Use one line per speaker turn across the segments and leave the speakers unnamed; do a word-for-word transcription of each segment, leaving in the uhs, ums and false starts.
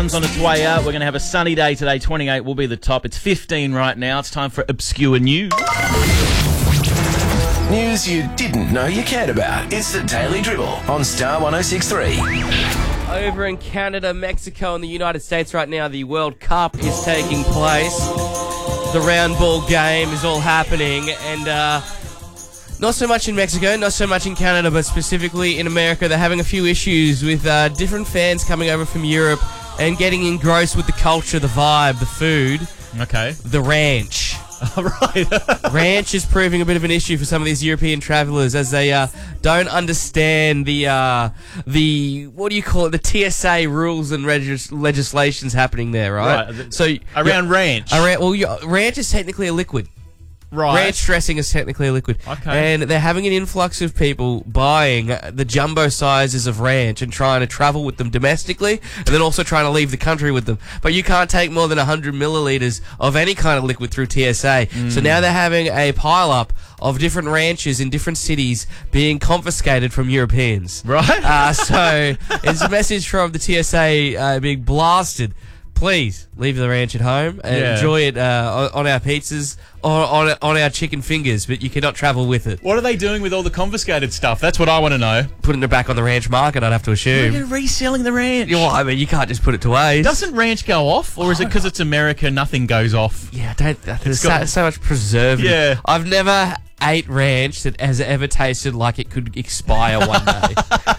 sun's on its way out. We're going to have a sunny day today. twenty-eight will be the top. It's fifteen right now. It's time for Obscure News.
News you didn't know you cared about. It's the Daily Dribble on Star one oh six point three.
Over in Canada, Mexico and the United States right now, the World Cup is taking place. The round ball game is all happening, and uh, not so much in Mexico, not so much in Canada, but specifically in America, they're having a few issues with uh, different fans coming over from Europe and getting engrossed with the culture, the vibe, the food.
Okay.
The ranch.
All right.
Ranch is proving a bit of an issue for some of these European travellers as they uh, don't understand the, uh, the what do you call it, the T S A rules and regis- legislations happening there, right?
Right.
So
Around ranch.
Around, well, you- ranch is technically a liquid.
Right.
Ranch dressing is technically a liquid.
Okay.
And they're having an influx of people buying the jumbo sizes of ranch and trying to travel with them domestically and then also trying to leave the country with them. But you can't take more than one hundred millilitres of any kind of liquid through T S A. Mm. So now they're having a pile-up of different ranches in different cities being confiscated from Europeans.
Right.
Uh, so it's a message from the T S A uh, being blasted. Please leave the ranch at home and
Yeah.
enjoy it uh, on our pizzas or on, on our chicken fingers, but you cannot travel with it.
What are they doing with all the confiscated stuff? That's what I want to know.
Putting it back on the ranch market, I'd have to assume.
They're reselling the ranch.
You know, I mean, you can't just put it to waste.
Doesn't ranch go off? Or is it because it's America, nothing goes off?
Yeah, I don't. There's
got-
so, so much preservative.
Yeah.
I've never ate ranch that has ever tasted like it could expire one day.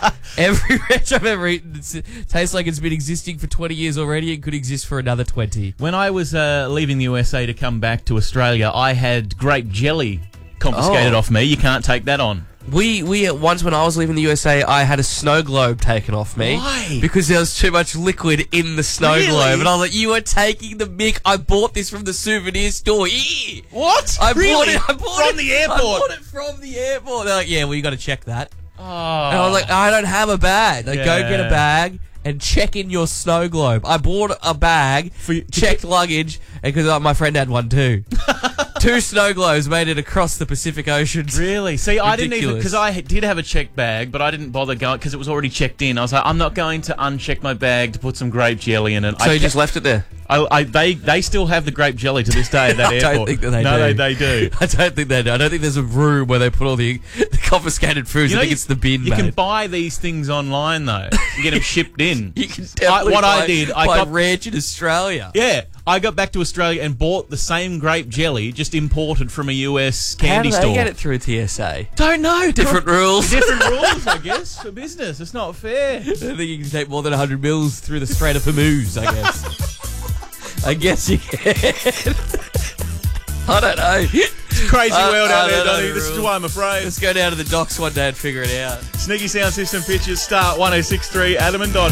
Every ranch I've ever eaten it's, it tastes like it's been existing for twenty years already and could exist for another twenty.
When I was uh, leaving the U S A to come back to Australia, I had grape jelly confiscated
Oh.
off me. You can't take that on.
We we once when I was leaving the U S A, I had a snow globe taken off me.
Why?
Because there was too much liquid in the snow
Really?
globe, and I was like, "You are taking the mick! I bought this from the souvenir store." Eee!
What?
I
Really?
bought it. I bought
From
it
the airport?
I bought it from the airport. They're like, "Yeah, well, you got to check that."
Oh.
And I was like, "I don't have a bag. Like, go get a
Yeah.
bag and check in your snow globe." I bought a bag,
For you-
checked luggage, because uh, my friend had one too. Two snow globes made it across the Pacific Ocean.
Really? See, I didn't even,
Ridiculous.
because I did have a checked bag, but I didn't bother going, because it was already checked in. I was like, I'm not going to uncheck my bag to put some grape jelly in it.
So
I
you just left it there?
I, I, they, they still have the grape jelly to this day at that
I
airport.
don't think that they
no,
do.
they, they do.
I don't think they do. I don't think there's a room where they put all the, the confiscated foods. I think
you,
it's the bin,
You
mate.
can buy these things online, though. You get them shipped in.
You can definitely
I, what
buy,
I did, I
buy
got
ranch in Australia.
Yeah, I got back to Australia and bought the same grape jelly, just imported from a U S candy
How do
store.
they get it through T S A?
Don't know.
Different rules.
Different rules, I guess, for business. It's not fair.
I don't think you can take more than one hundred mils through the Strait of Hormuz, I guess. I guess you can. I don't know.
Crazy
I-
world
I
out there,
don't know
Donny.
the
This is
rules.
why I'm afraid.
Let's go down to the docks one day and figure it out.
Sneaky Sound System Pictures start one oh six point three Adam and Donny.